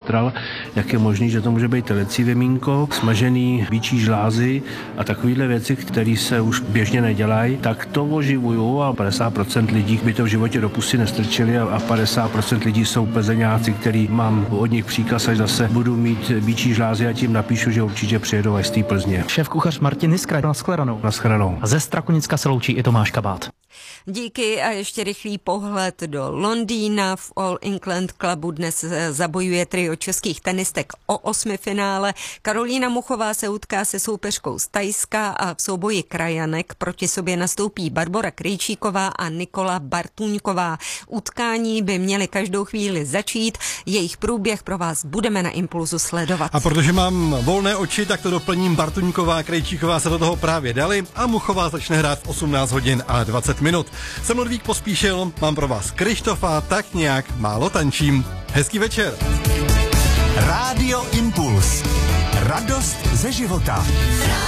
pátral, jak je možný, že to může být telecí věmínko, smažený býčí žlázy a takovéhle věci, které se už běžně nedělají, tak to oživuju a 50% lidí by to v životě do pusy nestrčili a 50% lidí jsou plzeňáci, který mám od nich příkaz, až zase budu mít býčí žlázy a tím napíšu, že určitě přijedou až z té Plzně. Šéf kuchař Martin Niskra, nashledanou. Nashledanou. A ze Strakonicka se loučí i Tomáš Kabát. Díky a ještě rychlý pohled do Londýna. V All England Clubu dnes zabojuje trio českých tenistek o 8. finále. Karolína Muchová se utká se soupeřkou z Thajska a v souboji krajanek proti sobě nastoupí Barbora Krejčíková a Nikola Bartuňková. Utkání by měly každou chvíli začít. Jejich průběh pro vás budeme na Impulzu sledovat. A protože mám volné oči, tak to doplním. Bartuňková a Krejčíková se do toho právě dali a Muchová začne hrát v 18 hodin a 20 minut. Jsem Ludvík Pospíšil, mám pro vás Krištofa, tak nějak málo tančím. Hezký večer. Rádio Impuls. Radost ze života.